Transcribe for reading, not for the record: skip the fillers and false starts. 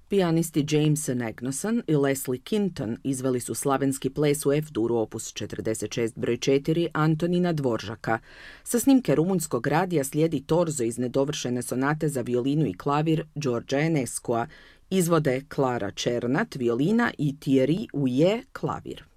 Pijanisti Jameson Agnoson i Leslie Kinton izveli su slavenski ples u F-duru opus 46 broj 4 Antonina Dvoržaka. Sa snimke rumunjskog radija slijedi torzo iz nedovršene sonate za violinu i klavir Đorđa Enescoa. Izvode Klara Černat, violina i Thierry Huillet, klavir.